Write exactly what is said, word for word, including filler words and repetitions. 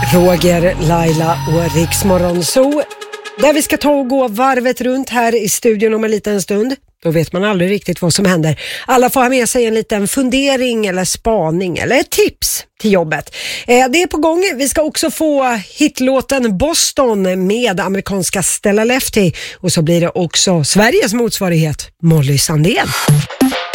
Roger, Laila och Riks Morgonzoo. Där vi ska ta och gå varvet runt här i studion om en liten stund. Då vet man aldrig riktigt vad som händer. Alla får ha med sig en liten fundering eller spaning eller ett tips till jobbet. Eh, det är på gång. Vi ska också få hitlåten Boston med amerikanska Stella Lefty. Och så blir det också Sveriges motsvarighet Molly Sandén.